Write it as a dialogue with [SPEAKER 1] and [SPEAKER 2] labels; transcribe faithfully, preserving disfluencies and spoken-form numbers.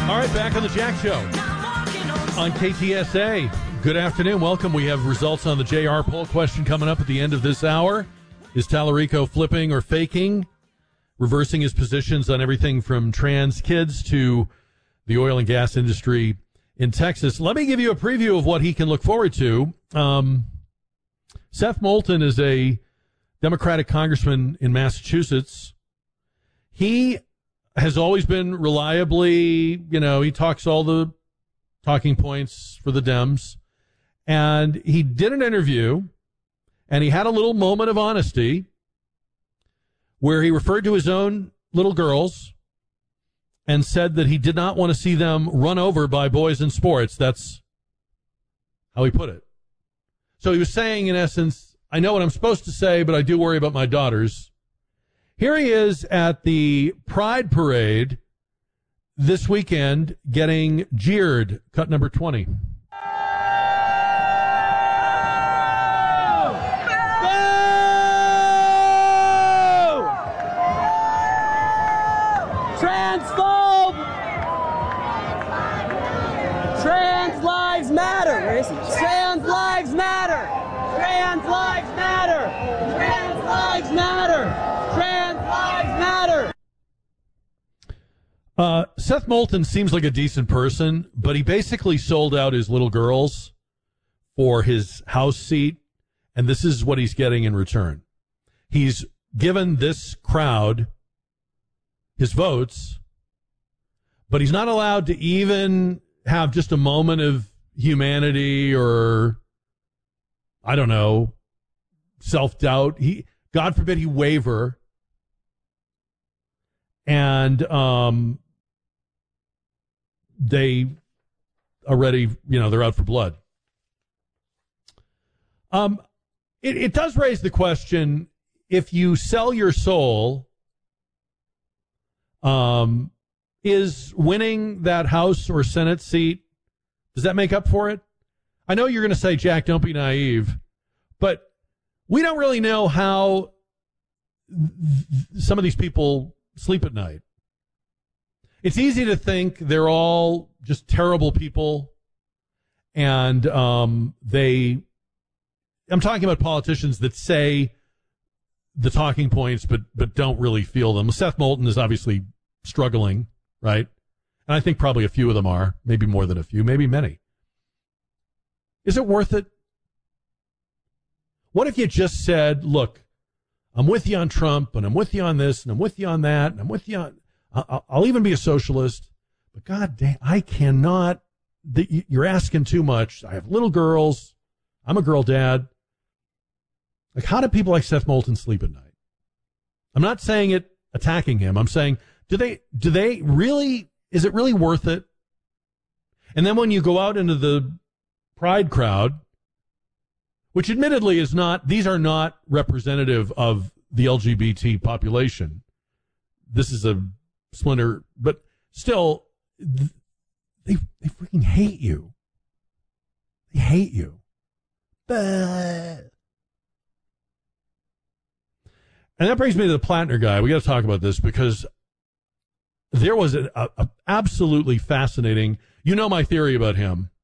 [SPEAKER 1] All right, back on the Jack Show on K T S A. Good afternoon. Welcome. We have results on the J R poll question coming up at the end of this hour. Is Tallarico flipping or faking? Reversing his positions on everything from trans kids to the oil and gas industry in Texas. Let me give you a preview of what he can look forward to. Um, Seth Moulton is a Democratic congressman in Massachusetts. He has always been reliably, you know, he talks all the talking points for the Dems. And he did an interview, and he had a little moment of honesty where he referred to his own little girls and said that he did not want to see them run over by boys in sports. That's how he put it. So he was saying, in essence, I know what I'm supposed to say, but I do worry about my daughters. Here he is at the Pride Parade this weekend getting jeered. Cut number twenty. Boo!
[SPEAKER 2] Transphobe! Trans lives matter! Where is he? Trans lives matter! Trans lives matter! Trans lives matter! Trans lives matter!
[SPEAKER 1] Uh, Seth Moulton seems like a decent person, but he basically sold out his little girls for his House seat, and this is what he's getting in return. He's given this crowd his votes, but he's not allowed to even have just a moment of humanity or, I don't know, self-doubt. He, God forbid he waver. And um, they already, you know, they're out for blood. Um, it, it does raise the question, if you sell your soul, um, is winning that House or Senate seat, does that make up for it? I know you're going to say, Jack, don't be naive, but we don't really know how th- some of these people sleep at night. It's easy to think they're all just terrible people, and um, they, I'm talking about politicians that say the talking points but but don't really feel them. Seth Moulton is obviously struggling, right? And I think probably a few of them are, maybe more than a few, maybe many. Is it worth it? What if you just said, look, I'm with you on Trump, and I'm with you on this, and I'm with you on that, and I'm with you on, I'll, I'll even be a socialist, but God damn, I cannot, you're asking too much. I have little girls. I'm a girl dad. Like, how do people like Seth Moulton sleep at night? I'm not saying it attacking him. I'm saying, do they, do they really, is it really worth it? And then when you go out into the Pride crowd, which admittedly is not, these are not representative of the L G B T population. This is a splinter, but still, they they freaking hate you. They hate you. Bah. And that brings me to the Plattner guy. We got to talk about this because there was an a, a absolutely fascinating, you know my theory about him.